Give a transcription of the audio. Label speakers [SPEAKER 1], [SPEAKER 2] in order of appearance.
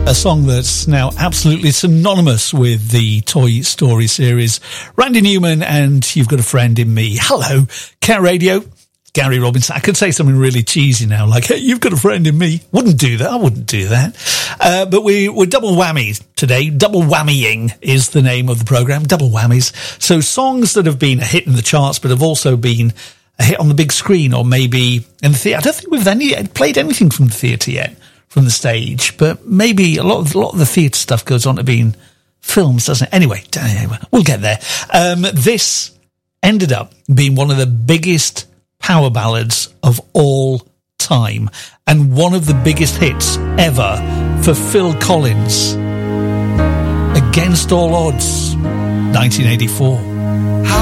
[SPEAKER 1] A song that's now absolutely synonymous with the Toy Story series. Randy Newman and You've Got a Friend in Me. Hello, Cat Radio. Gary Robinson. I could say something really cheesy now, like, hey, you've got a friend in me. Wouldn't do that. I wouldn't do that. But we're double whammy today. Double whammying is the name of the program. Double whammies. So songs that have been a hit in the charts, but have also been a hit on the big screen or maybe in the theatre. I don't think we've played anything from the theatre yet, from the stage, but maybe a lot of the theatre stuff goes on to being films, doesn't it? Anyway, we'll get there. This ended up being one of the biggest power ballads of all time and one of the biggest hits ever for Phil Collins. Against All Odds, 1984.